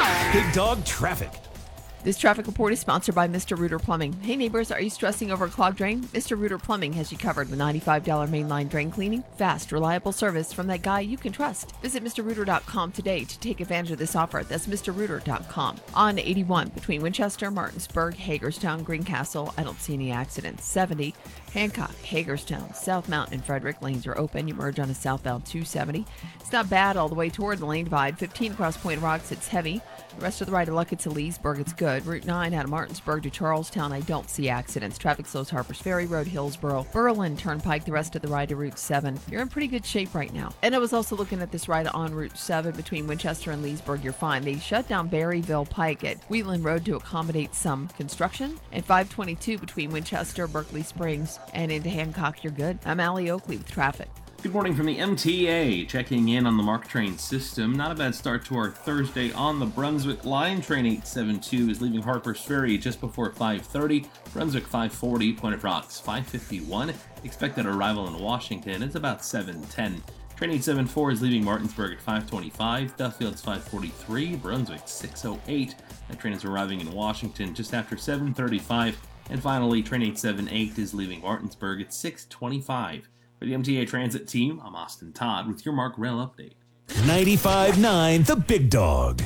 Big Dog Traffic. This traffic report is sponsored by Mr. Rooter Plumbing. Hey neighbors, are you stressing over a clogged drain? Mr. Rooter Plumbing has you covered with $95 mainline drain cleaning. Fast, reliable service from that guy you can trust. Visit MrRooter.com today to take advantage of this offer. That's MrRooter.com. On 81 between Winchester, Martinsburg, Hagerstown, Greencastle, I don't see any accidents. 70, Hancock, Hagerstown, South Mountain, and Frederick lanes are open. You merge on a southbound 270. It's not bad all the way toward the lane divide. 15 across Point Rocks, it's heavy. The rest of the ride to Luckett's to Leesburg, it's good. Route 9 out of Martinsburg to Charlestown, I don't see accidents. Traffic slows Harpers Ferry Road, Hillsboro, Berlin Turnpike, the rest of the ride to Route 7. You're in pretty good shape right now. And I was also looking at this ride on Route 7 between Winchester and Leesburg, you're fine. They shut down Berryville Pike at Wheatland Road to accommodate some construction. And 522 between Winchester, Berkeley Springs, and into Hancock, you're good. I'm Allie Oakley with traffic. Good morning from the MTA, checking in on the MARC train system. Not a bad start to our Thursday on the Brunswick line. Train 872 is leaving Harpers Ferry just before 5:30. Brunswick 540, Point of Rocks 551. Expected arrival in Washington is about 7:10. Train 874 is leaving Martinsburg at 525. Duffield's 543. Brunswick 608. That train is arriving in Washington just after 7:35. And finally, train 878 is leaving Martinsburg at 6:25. For the MTA Transit team, I'm Austin Todd with your MARC Rail Update. 95.9 The Big Dog.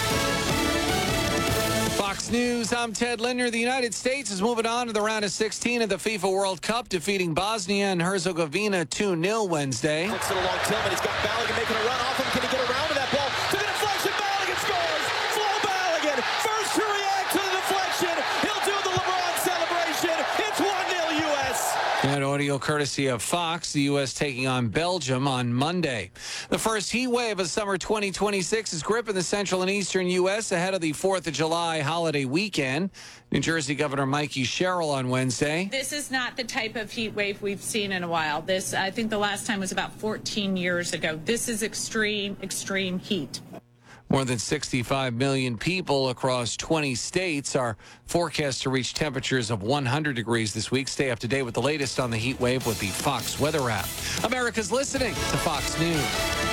Fox News, I'm Ted Linder. The United States is moving on to the round of 16 of the FIFA World Cup, defeating Bosnia and Herzegovina 2-0 Wednesday. Flicks it along Tillman. He's got Balogun making a run off him. Can he get around to that ball? To the deflection, Balogun scores! Flo Balogun, first to react to the deflection. He'll do the LeBron celebration. It's 1-0 U.S. That audio courtesy of Fox, the U.S. taking on Belgium on Monday. The first heat wave of summer 2026 is gripping the central and eastern U.S. ahead of the 4th of July holiday weekend. New Jersey Governor Mikey Sherrill on Wednesday. This is not the type of heat wave we've seen in a while. This, I think the last time was about 14 years ago. This is extreme, extreme heat. More than 65 million people across 20 states are forecast to reach temperatures of 100 degrees this week. Stay up to date with the latest on the heat wave with the Fox Weather app. America's listening to Fox News.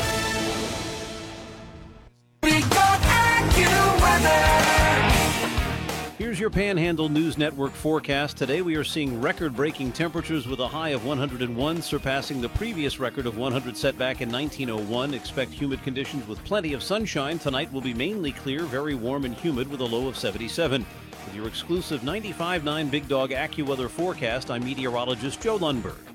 Here's your Panhandle News Network forecast. Today we are seeing record-breaking temperatures with a high of 101, surpassing the previous record of 100 set back in 1901. Expect humid conditions with plenty of sunshine. Tonight will be mainly clear, very warm and humid with a low of 77. With your exclusive 95.9 Big Dog AccuWeather forecast, I'm meteorologist Joe Lundberg.